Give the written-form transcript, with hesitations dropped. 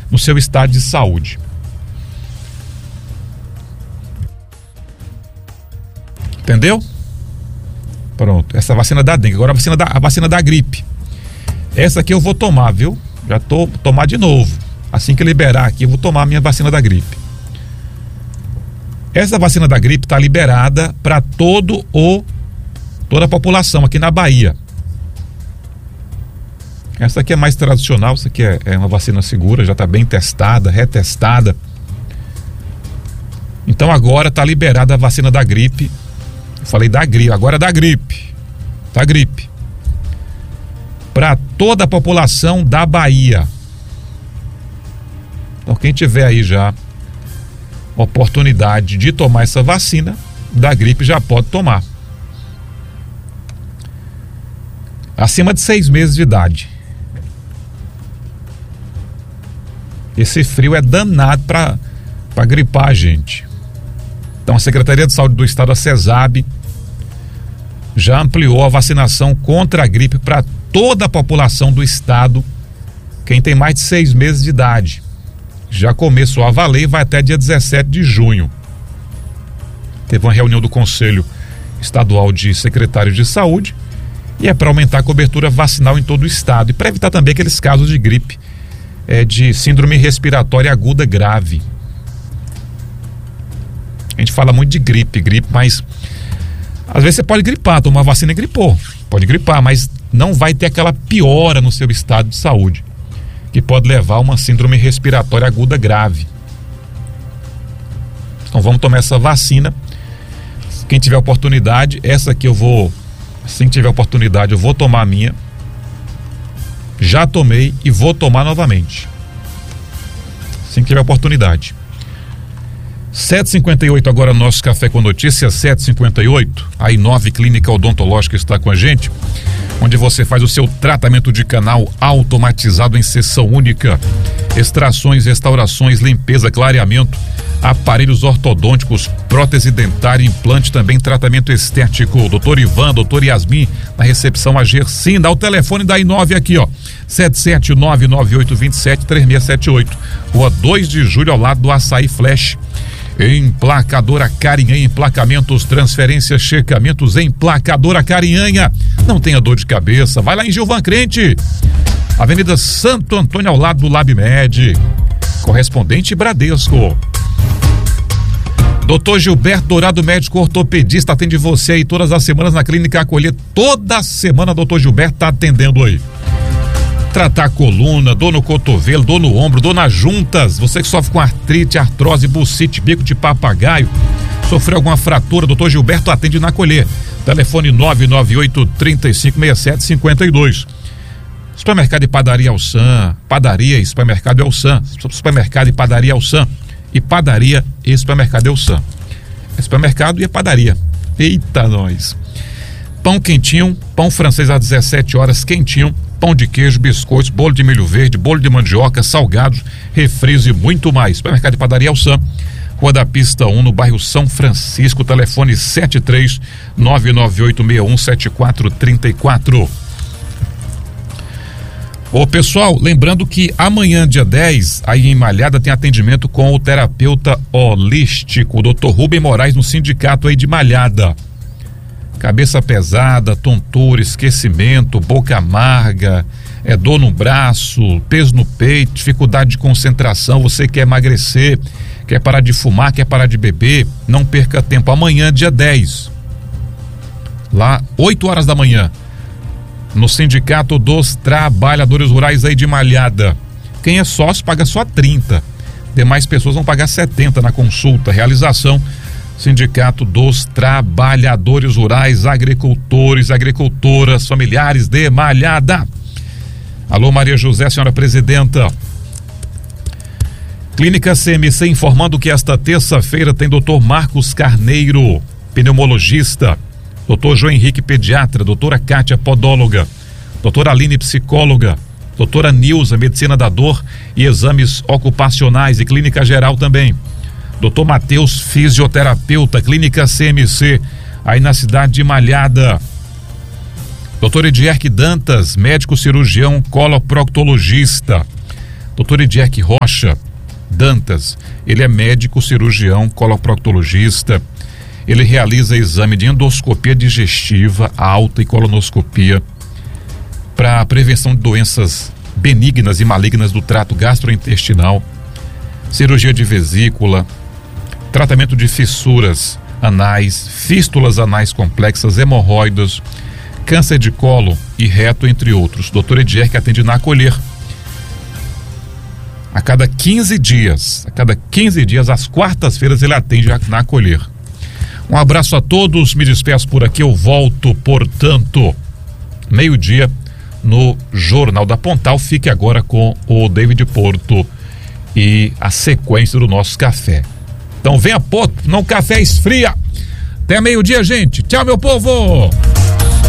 no seu estado de saúde. Entendeu? Pronto, essa vacina da dengue. Agora a vacina da gripe. Essa aqui eu vou tomar, viu? Já tomar de novo. Assim que liberar aqui, eu vou tomar a minha vacina da gripe. Essa vacina da gripe está liberada para toda a população aqui na Bahia. Essa aqui é mais tradicional, essa aqui é uma vacina segura, já está bem testada, retestada. Então agora está liberada a vacina da gripe. Eu falei da gripe, agora é da gripe. Da gripe. Para toda a população da Bahia. Então quem tiver aí já oportunidade de tomar essa vacina da gripe já pode tomar. Acima de 6 meses de idade. Esse frio é danado para gripar a gente. Então a Secretaria de Saúde do Estado, a CESAB, já ampliou a vacinação contra a gripe para toda a população do estado, quem tem mais de 6 meses de idade. Já começou a valer e vai até dia 17 de junho. Teve uma reunião do Conselho Estadual de Secretários de Saúde e é para aumentar a cobertura vacinal em todo o estado e para evitar também aqueles casos de gripe, de síndrome respiratória aguda grave. A gente fala muito de gripe, mas às vezes você pode gripar, tomar vacina e gripou. Pode gripar, mas não vai ter aquela piora no seu estado de saúde, que pode levar a uma síndrome respiratória aguda grave. Então vamos tomar essa vacina. Quem tiver oportunidade, essa aqui assim que tiver oportunidade, eu vou tomar a minha. Já tomei e vou tomar novamente. Assim que tiver oportunidade. 7h58 agora, nosso Café com Notícias, 7h58. A I9 Clínica Odontológica está com a gente, onde você faz o seu tratamento de canal automatizado em sessão única. Extrações, restaurações, limpeza, clareamento, aparelhos ortodônticos, prótese dentária, implante, também tratamento estético. Doutor Ivan, doutor Yasmin, na recepção a Gersim. Dá o telefone da I9 aqui, ó, 77998273678. Rua 2 de Julho, ao lado do Açaí Flash. Emplacadora Carinhanha, emplacamentos, transferências, checamentos. Emplacadora Carinhanha, não tenha dor de cabeça, vai lá em Gilvan Crente, Avenida Santo Antônio, ao lado do LabMed. Correspondente Bradesco. Doutor Gilberto Dourado, médico ortopedista, atende você aí todas as semanas na Clínica Acolher. Toda semana doutor Gilberto tá atendendo aí. Tratar coluna, dor no cotovelo, dor no ombro, dor nas juntas. Você que sofre com artrite, artrose, bucite, bico de papagaio, sofreu alguma fratura, doutor Gilberto atende na Acolher. Telefone 998-3567-52. Supermercado e Padaria Alçan, padaria e supermercado Alçan, supermercado e padaria Alçan, e padaria e supermercado Alçan. É supermercado e é padaria. Eita nós! Pão quentinho, pão francês às 17 horas, quentinho, pão de queijo, biscoitos, bolo de milho verde, bolo de mandioca, salgados, refris e muito mais. Supermercado e padaria Alçan, Rua da Pista 1, no bairro São Francisco, telefone 73-998-617434. Ô pessoal, lembrando que amanhã, dia 10, aí em Malhada, tem atendimento com o terapeuta holístico, o Dr. Rubem Moraes, no sindicato aí de Malhada. Cabeça pesada, tontura, esquecimento, boca amarga, dor no braço, peso no peito, dificuldade de concentração, você quer emagrecer, quer parar de fumar, quer parar de beber, não perca tempo. Amanhã, dia 10, lá 8 horas da manhã, no Sindicato dos Trabalhadores Rurais aí de Malhada. Quem é sócio paga só 30, demais pessoas vão pagar 70 na consulta. Realização Sindicato dos Trabalhadores Rurais, agricultores, agricultoras, familiares de Malhada. Alô, Maria José, senhora presidenta. Clínica CMC informando que esta terça-feira tem Dr. Marcos Carneiro, pneumologista, Dr. João Henrique, pediatra, doutora Kátia, podóloga, doutora Aline, psicóloga, doutora Nilza, medicina da dor e exames ocupacionais e clínica geral também. Doutor Matheus, fisioterapeuta, Clínica CMC, aí na cidade de Malhada. Doutor Edierque Dantas, médico cirurgião coloproctologista. Dr. Ediek Rocha Dantas, ele é médico cirurgião coloproctologista. Ele realiza exame de endoscopia digestiva, alta e colonoscopia para prevenção de doenças benignas e malignas do trato gastrointestinal, cirurgia de vesícula, tratamento de fissuras anais, fístulas anais complexas, hemorroidas, câncer de colo e reto, entre outros. Dr. Ediek atende na Acolher a cada 15 dias. A cada 15 dias, às quartas-feiras, ele atende na Acolher. Um abraço a todos, me despeço por aqui, eu volto, portanto, meio-dia no Jornal da Pontal. Fique agora com o David Porto e a sequência do nosso café. Então venha, Porto, não café esfria. Até meio-dia, gente. Tchau, meu povo!